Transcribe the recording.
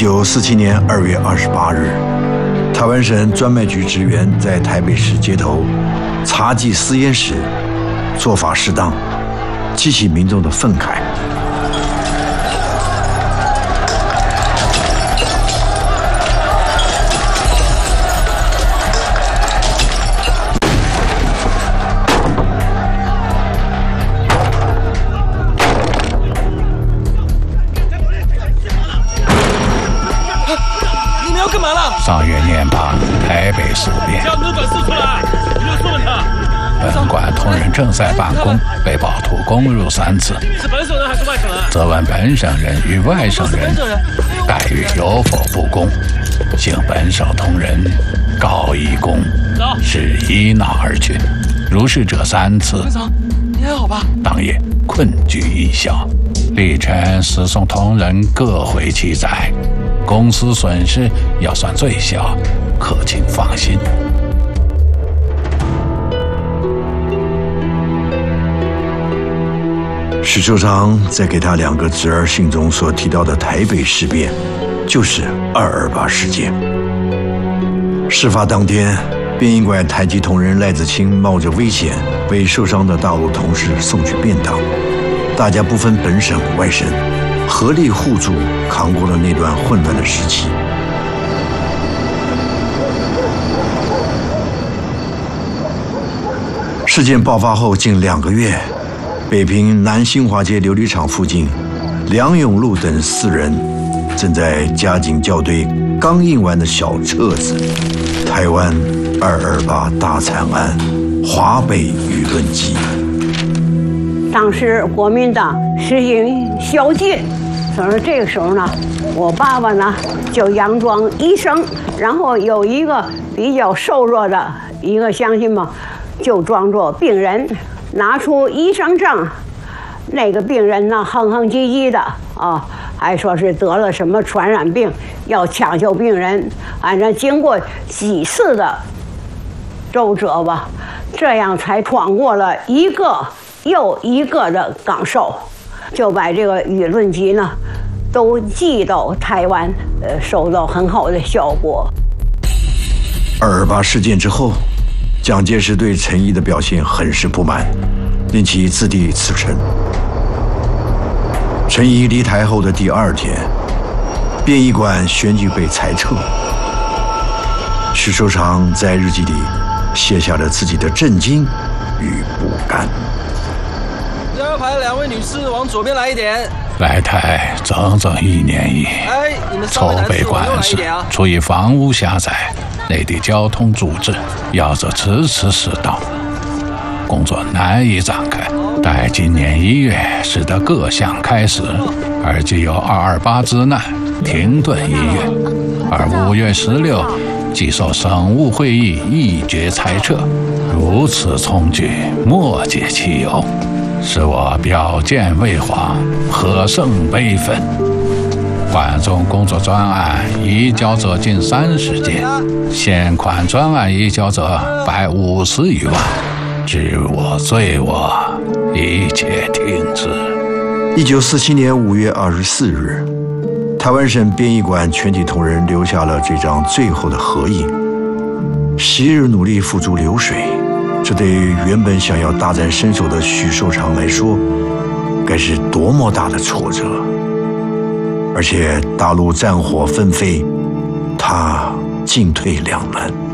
1947年2月28日，台湾省专卖局职员在台北市街头查缉私烟时，做法失当，激起民众的愤慨。 3月年8，台北事变。 将主管释出来，你就问他。 本馆同仁正在办公，被暴徒攻入3次。 是本省人还是外省人？ 责问本省人与外省人待遇有否不公，请本省同仁告一公，是依纳而去。如是这3次， 班长，你还好吧？ 当夜困居一宵，历晨使送同仁各回其宅。公司损失要算最小，可请放心。 许寿裳在给他2个侄儿信中所提到的台北事变，就是228事件。事发当天，殡仪馆台籍同仁赖子清冒着危险为受伤的大陆同事送去便当，大家不分本省外省，合力互助，扛过了那段混乱的时期。事件爆发后近2个月，北平南新华街琉璃厂附近，梁永禄等4人正在加紧校对刚印完的小册子《台湾228大惨案华北舆论集》。 当时国民党实行宵禁，所以说这个时候呢，我爸爸呢就佯装医生，然后有一个比较瘦弱的一个乡亲嘛，就装作病人，拿出医生证。那个病人呢哼哼唧唧的啊，还说是得了什么传染病，要抢救病人。反正经过几次的周折吧，这样才闯过了一个又一个的岗哨，就把这个舆论集呢都寄到台湾，收到很好的效果。 228事件之后，蒋介石对陈仪的表现很是不满，令其自递辞呈。陈仪离台后的第2天，殡仪馆旋即被裁撤。许寿裳在日记里写下了自己的震惊与不甘。 第2排2位女士往左边来一点。 来台整1年矣，筹备管事，出于房屋狭窄，内地交通阻滞，要则迟迟迟到，工作难以展开。待今年1月使得各项开始，而既有228之难，停顿1月，而5月16即受省务会议议决裁撤，如此匆举，莫解其由，使我表见未皇，何甚悲愤。馆中工作专案移交者近30件，现款专案移交者150余万，知我罪我，一切听之。 1947年5月24日，台湾省殡仪馆全体同仁留下了这张最后的合影。昔日努力付诸流水，这对于原本想要大展身手的许寿裳来说，该是多么大的挫折！而且大陆战火纷飞，他进退两难。